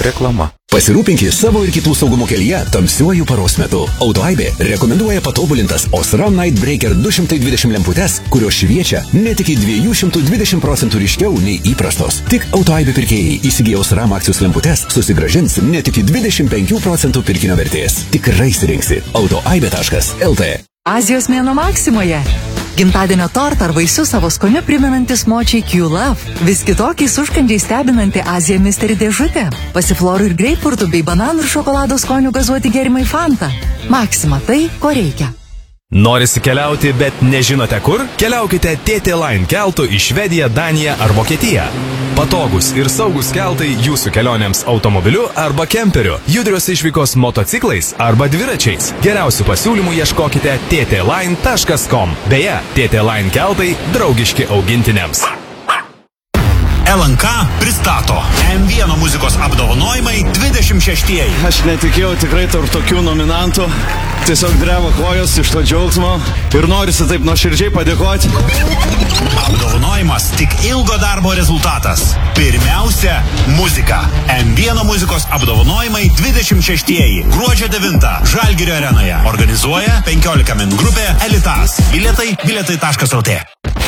Reklama. Pasirūpinkite savo ir kitų saugumo kelyje tamsiuoju paros metu. Autoaibė rekomenduoja patobulintas Osram Night Breaker 220 lemputes, kurios šviečia net iki 220% ryškiau nei įprastos. Tik Autoaibė pirkėjai įsigiję Osram akcijos lemputes susigrąžins net iki 25% pirkinio vertės. Tikrai sirinksi. Autoaibė.lt. Azijos mėnuo Maksimoje. Gimtadienio tortą ar vaisius savo skoniu primenantis močiai Q-Love. Vis kitokiais užkandžiais stebinanti Azija Mystery dėžutė. Pasiflorų ir greipfurtų bei bananų ir šokolado skonių gazuoti gėrimai Fanta. Maxima tai, ko reikia. Norisi keliauti, bet nežinote kur? Keliaukite TT Line keltu į Švediją, Daniją ar Vokietiją. Patogus ir saugus keltai jūsų kelionėms automobiliu arba kemperiu, judrios išvykos motociklais arba dviračiais. Geriausių pasiūlymų ieškokite ttline.com. Beje, TT Line keltai draugiški augintiniams. LNK pristato M1 muzikos apdovanojimai 26-ieji. Aš netikėjau tikrai tarp tokių nominantų. Tiesiog dreba kojos iš to džiaugsmo ir norisi taip nuoširdžiai padėkoti. Apdovanojimas tik ilgo darbo rezultatas. Pirmiausia, muzika. M1 muzikos apdovanojimai 26-ieji. Gruodžio 9 Žalgirio arenoje. Organizuoja 15 min grupė Elitas. Bilietai bilietai.lt.